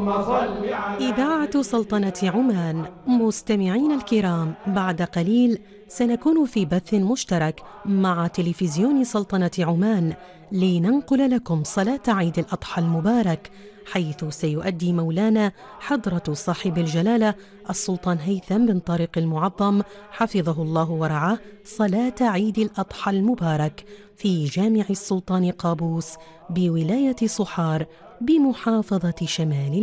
إذاعة سلطنة عمان. مستمعين الكرام، بعد قليل سنكون في بث مشترك مع تلفزيون سلطنة عمان لننقل لكم صلاة عيد الأضحى المبارك، حيث سيؤدي مولانا حضرة صاحب الجلالة السلطان هيثم بن طارق المعظم حفظه الله ورعاه صلاة عيد الأضحى المبارك في جامع السلطان قابوس بولاية صحار بمحافظة شمال